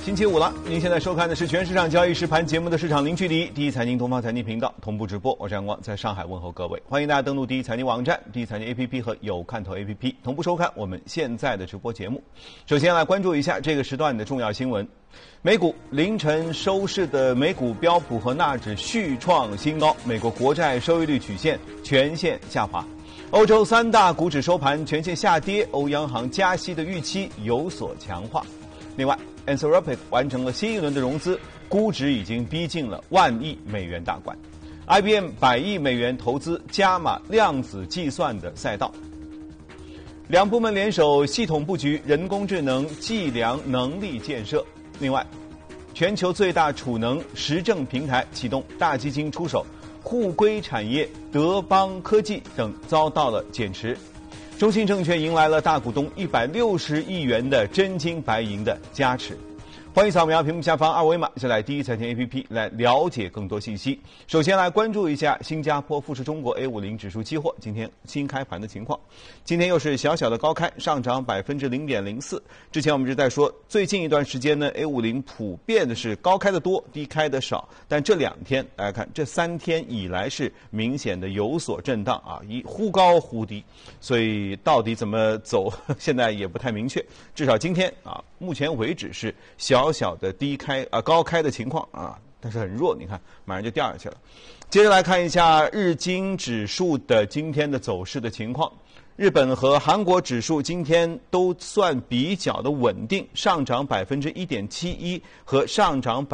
星期五了，您现在收看的是全市场交易实盘节目的市场零距离，第一财经东方财经频道同步直播，我是阳光，在上海问候各位，欢迎大家登录第一财经网站、第一财经 APP 和有看头 APP 同步收看我们现在的直播节目。首先来关注一下这个时段的重要新闻。美股凌晨收市的美股标普和纳指续创新高，美国国债收益率曲线全线下滑。欧洲三大股指收盘全线下跌，欧央行加息的预期有所强化。另外 Anthropic 完成了新一轮的融资，估值已经逼近了10000亿美元大关。IBM 100亿美元投资加码量子计算的赛道。两部门联手系统布局人工智能计量能力建设。另外，全球最大储能实证平台启动大基金出手，互硅产业德邦科技等遭到了减持。中信证券迎来了大股东160亿元的真金白银的加持。欢迎扫描屏幕下方二维码下载第一财经 APP 来了解更多信息。首先来关注一下新加坡富时中国 A50 指数期货今天新开盘的情况。今天又是小小的高开，上涨0.04%。之前我们一直在说，最近一段时间呢 A50 普遍的是高开的多，低开的少，但这两天大家看，这3天以来是明显的有所震荡啊，忽高忽低，所以到底怎么走现在也不太明确。至少今天啊，目前为止是小小的低开高开的情况啊，但是很弱，你看马上就掉下去了。接着来看一下日经指数的今天的走势的情况。日本和韩国指数今天都算比较的稳定，上涨1.71%和上涨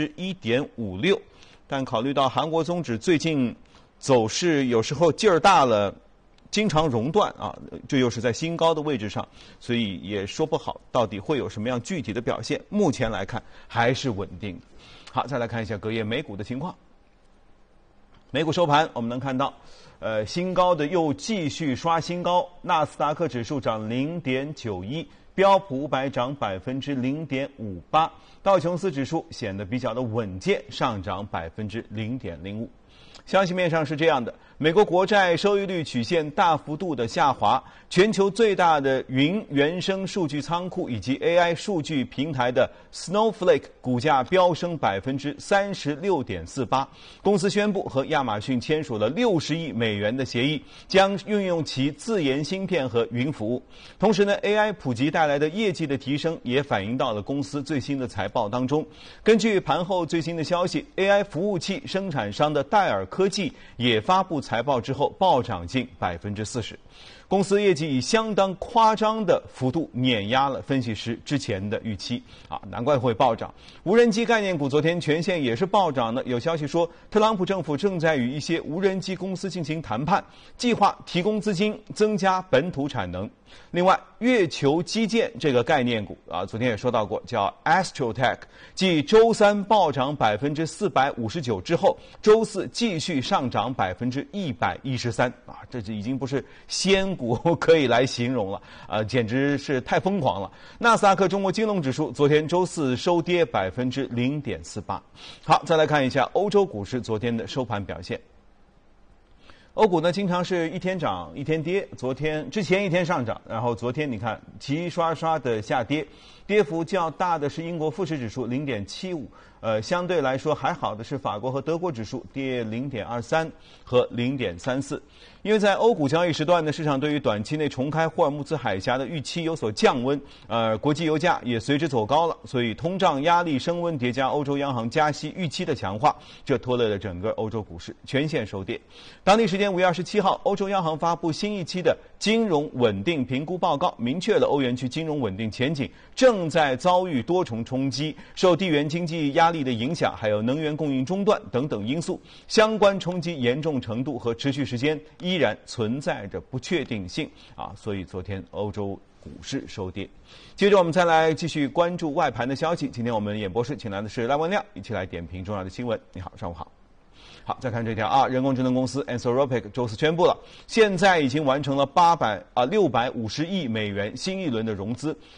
1.56%。但考虑到韩国综指最近走势有时候劲儿大了，经常熔断啊，这又是在新高的位置上，所以也说不好到底会有什么样具体的表现。目前来看还是稳定的。好，再来看一下隔夜美股的情况。美股收盘我们能看到新高的又继续刷新高，纳斯达克指数涨0.91%，标普500涨0.58%，道琼斯指数显得比较的稳健，上涨0.05%。消息面上是这样的，美国国债收益率曲线大幅度的下滑，全球最大的云原生数据仓库以及 AI 数据平台的 Snowflake 股价飙升36.48%。公司宣布和亚马逊签署了60亿美元的协议，将运用其自研芯片和云服务。同时呢 ，AI 普及带来的业绩的提升也反映到了公司最新的财报当中。根据盘后最新的消息 ，AI 服务器生产商的戴尔科技也发布财报之后暴涨近40%，公司业绩以相当夸张的幅度碾压了分析师之前的预期啊，难怪会暴涨。无人机概念股昨天全线也是暴涨的，有消息说特朗普政府正在与一些无人机公司进行谈判，计划提供资金增加本土产能。另外，月球基建这个概念股啊，昨天也说到过，叫 Astrotech， 继周三暴涨459%之后，周四继续上涨113%啊，这已经不是仙股可以来形容了啊，简直是太疯狂了。纳斯达克中国金融指数昨天周四收跌0.48%。好，再来看一下欧洲股市昨天的收盘表现。欧股呢，经常是一天涨一天跌，之前一天上涨，然后昨天你看齐刷刷的下跌，跌幅较大的是英国富时指数0.75%，相对来说还好的是法国和德国指数跌0.23%和0.34%。因为在欧股交易时段呢，市场对于短期内重开霍尔木兹海峡的预期有所降温，国际油价也随之走高了，所以通胀压力升温叠加欧洲央行加息预期的强化，这拖累了整个欧洲股市全线收跌。当地时间5月27号，欧洲央行发布新一期的金融稳定评估报告，明确了欧元区金融稳定前景正在遭遇多重冲击，受地缘经济压力的影响，还有能源供应中断等等因素，相关冲击严重程度和持续时间依然存在着不确定性啊，所以昨天欧洲股市收跌。接着我们再来继续关注外盘的消息。今天我们演播室请来的是赖文亮，一起来点评重要的新闻。你好，上午好。好，再看这条啊，人工智能公司 Anthropic 周四宣布了，现在已经完成了650亿美元新一轮的融资，